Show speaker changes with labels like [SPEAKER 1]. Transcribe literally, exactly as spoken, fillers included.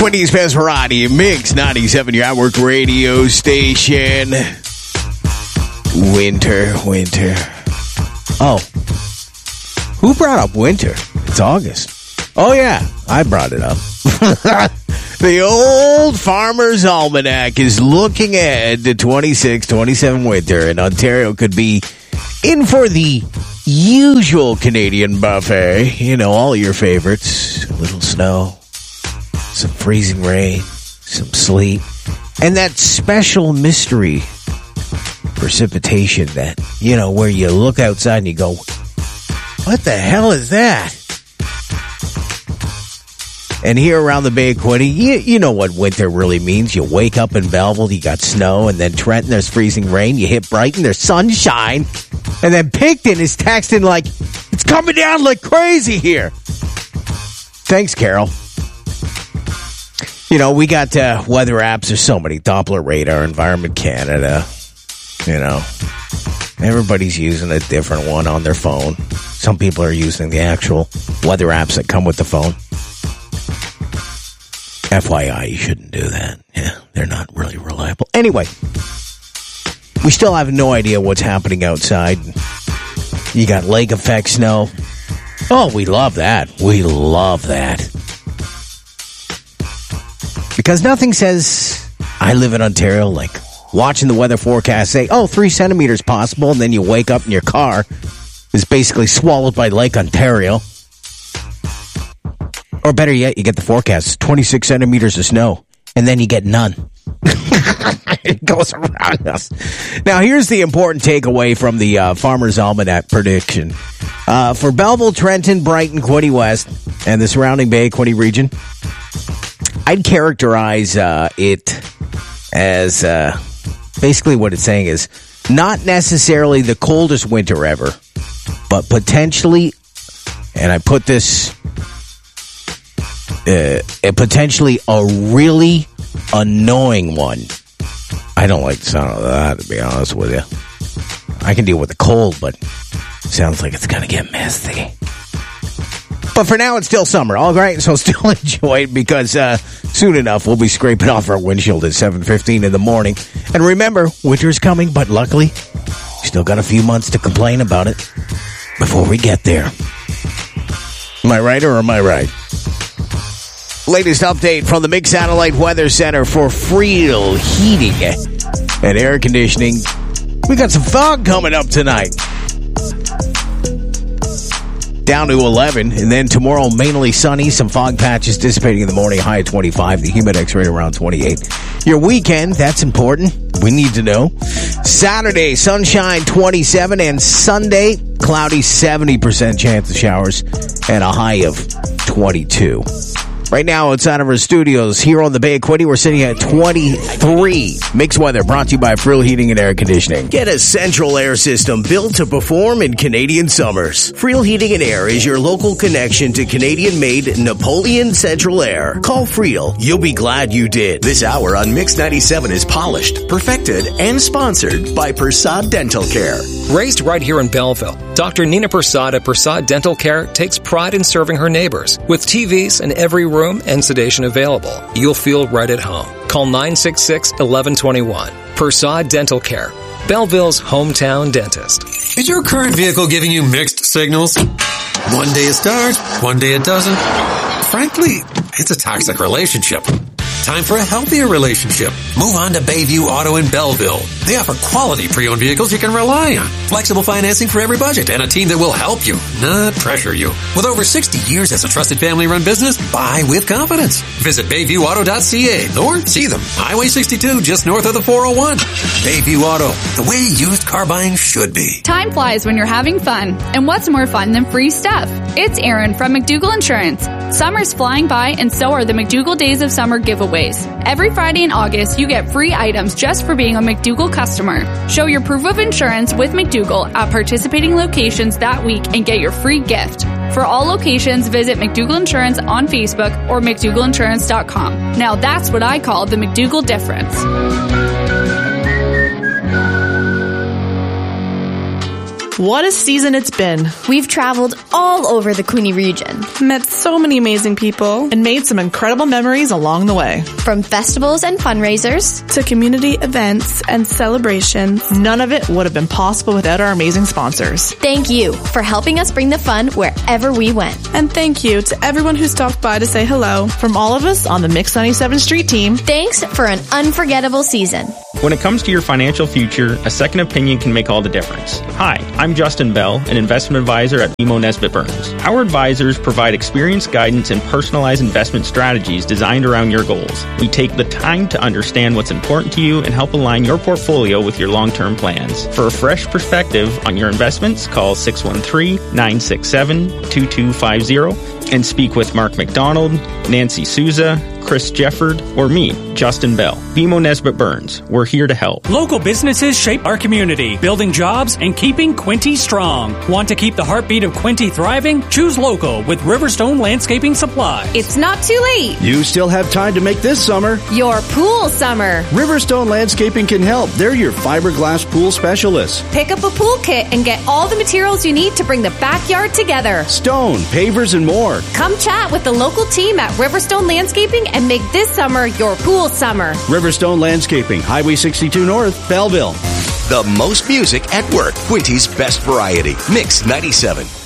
[SPEAKER 1] Quinny's best variety, Mix ninety-seven, your outwork radio station. Winter, winter. Oh, who brought up winter? It's August. Oh, yeah, I brought it up. The old Farmer's Almanac is looking ahead to twenty-six twenty-seven winter, and Ontario could be in for the usual Canadian buffet. You know, all your favorites. A little snow, some freezing rain, some sleet, and that special mystery precipitation that, you know, where you look outside and you go, what the hell is that? And here around the Bay of Quinte, you, you know what winter really means. You wake up in Belleville, you got snow, and then Trenton, there's freezing rain. You hit Brighton, there's sunshine. And then Picton is texting like, it's coming down like crazy here. Thanks, Carol. You know, we got uh, weather apps. There's so many. Doppler radar, Environment Canada. You know, everybody's using a different one on their phone. Some people are using the actual weather apps that come with the phone. F Y I, you shouldn't do that. Yeah, they're not really reliable. Anyway, we still have no idea what's happening outside. You got lake effect snow. Oh, we love that. We love that. Because nothing says, I live in Ontario, like watching the weather forecast say, oh, three centimeters possible, and then you wake up in your car is basically swallowed by Lake Ontario. Or better yet, you get the forecast, twenty-six centimeters of snow, and then you get none. It goes around us. Now, here's the important takeaway from the uh, Farmer's Almanac prediction. Uh, for Belleville, Trenton, Brighton, Quinte West, and the surrounding Bay Quinte region, I'd characterize uh, it as uh, basically what it's saying is not necessarily the coldest winter ever, but potentially, and I put this, uh, potentially a really annoying one. I don't like the sound of that, to be honest with you. I can deal with the cold, but it sounds like it's going to get messy. But for now, it's still summer. All right, so still enjoy it because uh, soon enough, we'll be scraping off our windshield at seven fifteen in the morning. And remember, winter's coming, but luckily, we still got a few months to complain about it before we get there. Am I right or am I right? Latest update from the Mix Satellite Weather Center for Friel Heating and Air Conditioning. We got some fog coming up tonight. Down to eleven, and then tomorrow mainly sunny, some fog patches dissipating in the morning, high at twenty-five, the humidex rate around twenty-eight. Your weekend, that's important. We need to know. Saturday, sunshine twenty-seven, and Sunday, cloudy seventy percent chance of showers and a high of twenty-two. Right now, outside of our studios here on the Bay of Quinte, we're sitting at twenty-three. Mixed weather brought to you by Friel Heating and Air Conditioning. Get a central air system built to perform in Canadian summers. Friel Heating and Air is your local connection to Canadian-made Napoleon Central Air. Call Friel. You'll be glad you did.
[SPEAKER 2] This hour on Mix ninety-seven is polished, perfected, and sponsored by Persad Dental Care.
[SPEAKER 3] Raised right here in Belleville, Doctor Nina Persad at Persad Dental Care takes pride in serving her neighbors. With T Vs in every room and sedation available, you'll feel right at home. Call nine six six, one one two one. Persad Dental Care, Belleville's hometown dentist.
[SPEAKER 4] Is your current vehicle giving you mixed signals? One day it starts, one day it doesn't. Frankly, it's a toxic relationship. Time for a healthier relationship. Move on to Bayview Auto in Belleville. They offer quality pre-owned vehicles you can rely on. Flexible financing for every budget and a team that will help you, not pressure you. With over sixty years as a trusted family-run business, buy with confidence. Visit bayview auto dot c a or see them. Highway sixty-two, just north of the four oh one. Bayview Auto, the way used car buying should be.
[SPEAKER 5] Time flies when you're having fun. And what's more fun than free stuff? It's Erin from McDougall Insurance. Summer's flying by and so are the McDougall Days of Summer giveaways. Every Friday in August, you get free items just for being a McDougall customer. Show your proof of insurance with McDougall at participating locations that week and get your free gift. For all locations, visit McDougall Insurance on Facebook or mcdougall insurance dot com. Now that's what I call the McDougall difference.
[SPEAKER 6] What a season it's been.
[SPEAKER 7] We've traveled all over the Quinte region.
[SPEAKER 6] Met so many amazing people. And made some incredible memories along the way.
[SPEAKER 7] From festivals and fundraisers
[SPEAKER 6] to community events and celebrations. None of it would have been possible without our amazing sponsors.
[SPEAKER 7] Thank you for helping us bring the fun wherever we went.
[SPEAKER 6] And thank you to everyone who stopped by to say hello. From all of us on the Mix ninety-seven Street team.
[SPEAKER 7] Thanks for an unforgettable season.
[SPEAKER 8] When it comes to your financial future, a second opinion can make all the difference. Hi, I'm Justin Bell, an investment advisor at B M O Nesbitt Burns. Our advisors provide experienced guidance and personalized investment strategies designed around your goals. We take the time to understand what's important to you and help align your portfolio with your long-term plans. For a fresh perspective on your investments, call six one three, nine six seven, two two five zero and speak with Mark McDonald, Nancy Souza, Chris Jefford, or me, Justin Bell. B M O Nesbitt Burns. We're here to help.
[SPEAKER 9] Local businesses shape our community, building jobs and keeping Quinte strong. Want to keep the heartbeat of Quinte thriving? Choose local with Riverstone Landscaping Supply.
[SPEAKER 10] It's not too late.
[SPEAKER 11] You still have time to make this summer
[SPEAKER 10] your pool summer.
[SPEAKER 11] Riverstone Landscaping can help. They're your fiberglass pool specialists.
[SPEAKER 10] Pick up a pool kit and get all the materials you need to bring the backyard together.
[SPEAKER 11] Stone, pavers, and more.
[SPEAKER 10] Come chat with the local team at Riverstone Landscaping and make this summer your pool summer.
[SPEAKER 11] Riverstone Landscaping, Highway sixty-two North, Belleville.
[SPEAKER 2] The most music at work. Quinte's best variety. Mix ninety-seven.